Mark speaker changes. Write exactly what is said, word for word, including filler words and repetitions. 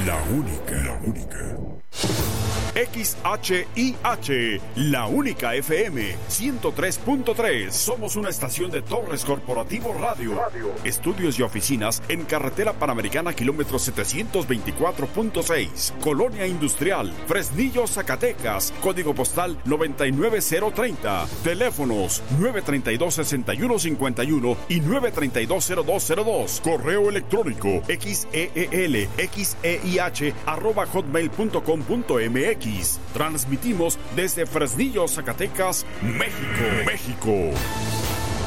Speaker 1: La única, la única. X H I H, la única F M, ciento tres punto tres. Somos una estación de Torres Corporativo Radio. Radio. Estudios y oficinas en Carretera Panamericana, kilómetro setecientos veinticuatro punto seis. Colonia Industrial, Fresnillo, Zacatecas. Código postal noventa y nueve cero treinta. Teléfonos nueve treinta y dos, sesenta y uno cincuenta y uno y nueve treinta y dos, cero dos cero dos. Correo electrónico xeel, xeih, arroba hotmail punto com punto mx. Transmitimos desde Fresnillo, Zacatecas, México. México.